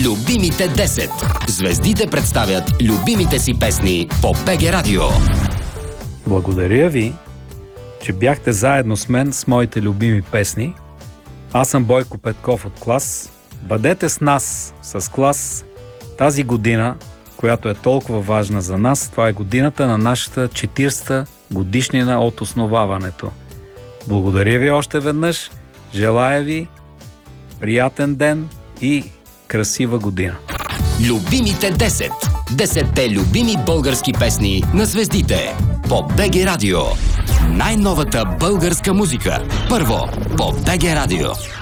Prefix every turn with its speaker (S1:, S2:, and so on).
S1: Любимите 10. Звездите представят любимите си песни по БГ Радио.
S2: Благодаря ви, че бяхте заедно с мен с моите любими песни. Аз съм Бойко Петков от Клас. Бъдете с нас, с Клас, тази година, която е толкова важна за нас. Това е годината на нашата 40-та годишнина от основаването. Благодаря ви още веднъж. Желая ви приятен ден и красива година.
S1: Любимите 10. 10-те любими български песни на звездите по БГ Радио. Най-новата българска музика. Първо по БГ Радио.